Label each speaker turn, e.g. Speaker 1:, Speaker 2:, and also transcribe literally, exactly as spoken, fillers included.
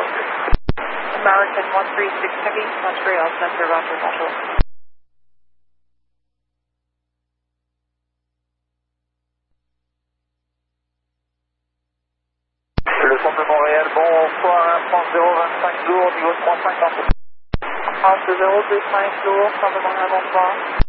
Speaker 1: American one three six Heavy, Montreal Center, Roger, bonjour.
Speaker 2: Le centre de Montréal, bonsoir, France zéro vingt-cinq lourd, niveau trois cent cinquante.
Speaker 1: France zéro deux cinq lourd, centre de Montréal, bonsoir.